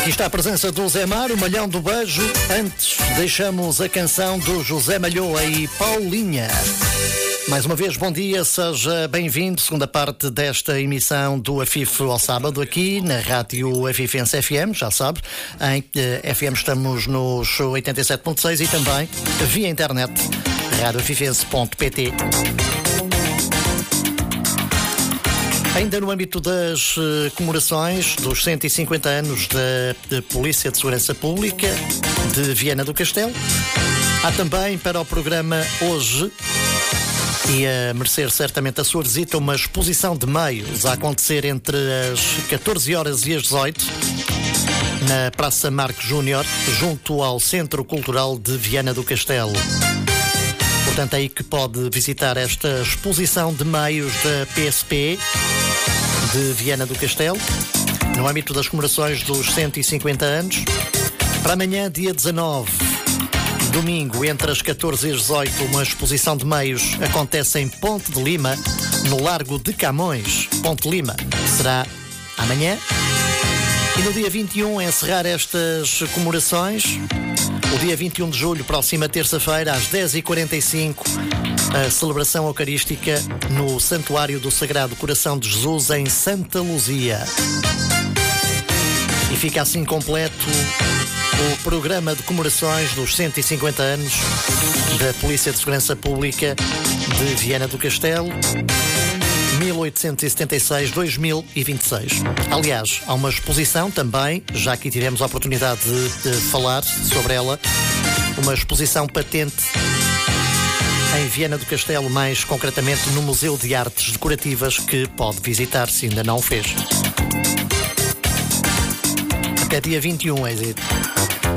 Aqui está a presença do Zé Mar, o Malhão do Beijo. Antes, deixamos a canção do José Malhoa e Paulinha. Mais uma vez, bom dia, seja bem-vindo. Segunda parte desta emissão do AFIF ao sábado, aqui na Rádio Afifense FM, já sabe. Em FM estamos nos 87.6 e também via internet, radioafifense.pt. Ainda no âmbito das comemorações dos 150 anos da Polícia de Segurança Pública de Viana do Castelo, há também para o programa hoje, e a merecer certamente a sua visita, uma exposição de meios a acontecer entre as 14 horas e as 18 na Praça Marcos Júnior, junto ao Centro Cultural de Viana do Castelo. Portanto, é aí que pode visitar esta exposição de meios da PSP de Viana do Castelo, no âmbito das comemorações dos 150 anos. Para amanhã, dia 19, domingo, entre as 14 e as 18, uma exposição de meios acontece em Ponte de Lima, no Largo de Camões. Ponte de Lima será amanhã. E no dia 21, a encerrar estas comemorações, o dia 21 de julho, próxima terça-feira, às 10h45, a celebração eucarística no Santuário do Sagrado Coração de Jesus, em Santa Luzia. E fica assim completo o programa de comemorações dos 150 anos da Polícia de Segurança Pública de Viana do Castelo, 1876-2026. Aliás, há uma exposição também, já aqui tivemos a oportunidade de falar sobre ela, uma exposição patente em Viana do Castelo, mais concretamente no Museu de Artes Decorativas, que pode visitar se ainda não o fez. Até dia 21, é